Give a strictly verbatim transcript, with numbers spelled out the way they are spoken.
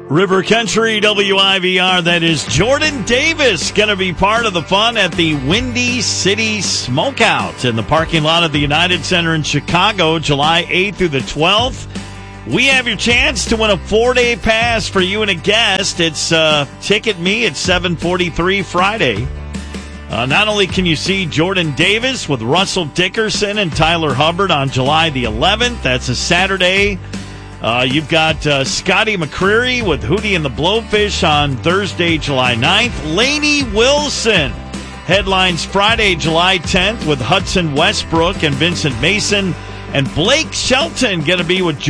River Country, W I V R, that is Jordan Davis going to be part of the fun at the Windy City Smokeout in the parking lot of the United Center in Chicago, July eighth through the twelfth. We have your chance to win a four-day pass for you and a guest. It's uh, Ticket Me at seven forty-three Friday. Uh, not only can you see Jordan Davis with Russell Dickerson and Tyler Hubbard on July the eleventh, that's a Saturday. Uh, you've got uh, Scotty McCreery with Hootie and the Blowfish on Thursday, July ninth. Lainey Wilson headlines Friday, July tenth with Hudson Westbrook and Vincent Mason. And Blake Shelton going to be with